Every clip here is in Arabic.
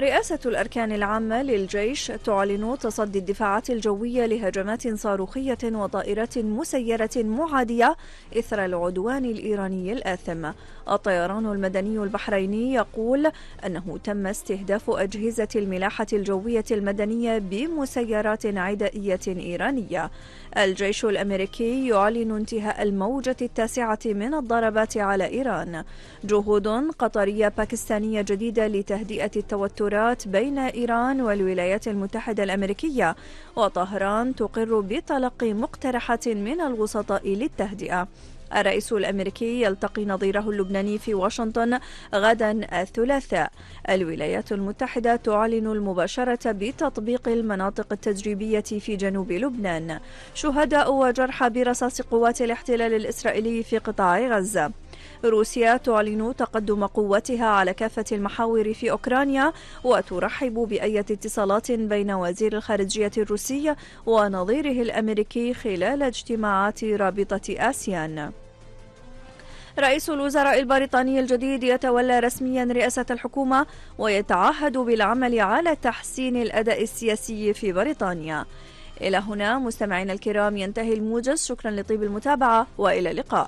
رئاسة الأركان العامة للجيش تعلن تصدي الدفاعات الجوية لهجمات صاروخية وطائرات مسيرة معادية إثر العدوان الإيراني الآثم. الطيران المدني البحريني يقول أنه تم استهداف أجهزة الملاحة الجوية المدنية بمسيرات عدائية إيرانية. الجيش الأمريكي يعلن انتهاء الموجة التاسعة من الضربات على إيران. جهود قطرية باكستانية جديدة لتهدئة التوترات بين إيران والولايات المتحدة الأمريكية، وطهران تقر بتلقي مقترحات من الوسطاء للتهدئة. الرئيس الأمريكي يلتقي نظيره اللبناني في واشنطن غدا الثلاثاء. الولايات المتحدة تعلن المباشرة بتطبيق المناطق التجريبية في جنوب لبنان. شهداء وجرحى برصاص قوات الاحتلال الإسرائيلي في قطاع غزة. روسيا تعلن تقدم قواتها على كافة المحاور في أوكرانيا، وترحب بأي اتصالات بين وزير الخارجية الروسي ونظيره الأمريكي خلال اجتماعات رابطة آسيان. رئيس الوزراء البريطاني الجديد يتولى رسميا رئاسة الحكومة، ويتعهد بالعمل على تحسين الأداء السياسي في بريطانيا. إلى هنا مستمعينا الكرام ينتهي الموجز، شكرا لطيب المتابعة وإلى اللقاء.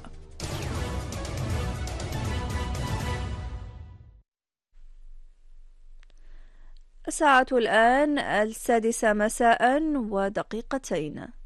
الساعة الآن 6:00 مساء ودقيقتين.